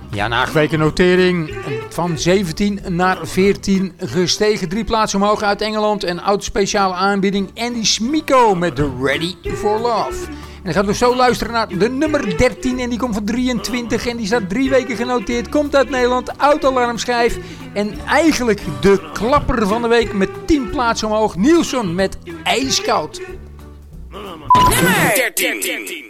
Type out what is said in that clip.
Ja, na geweken notering van 17 naar 14 gestegen. 3 plaatsen omhoog uit Engeland. En oud speciale aanbieding Andy Smiko met The Ready for Love. En dan gaan we zo luisteren naar de nummer 13 en die komt van 23 en die staat 3 weken genoteerd. Komt uit Nederland, oud alarmschijf. En eigenlijk de klapper van de week met 10 plaatsen omhoog. Nielsen met IJskoud. Nummer 13.